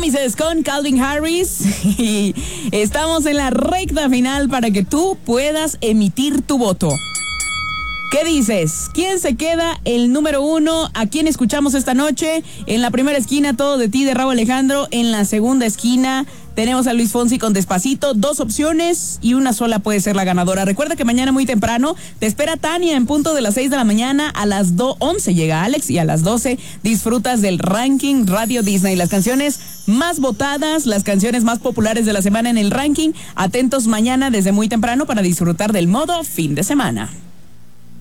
Promises con Calvin Harris y estamos en la recta final para que tú puedas emitir tu voto. ¿Qué dices? ¿Quién se queda el número 1? ¿A quién escuchamos esta noche? En la primera esquina, Todo de ti de Rauw Alejandro. En la segunda esquina tenemos a Luis Fonsi con Despacito. 2 opciones y una sola puede ser la ganadora. Recuerda que mañana muy temprano te espera Tania en punto de las 6 de la mañana. A las 11 llega Alex y a las 12 disfrutas del ranking Radio Disney. Las canciones más votadas, las canciones más populares de la semana en el ranking. Atentos mañana desde muy temprano para disfrutar del modo fin de semana.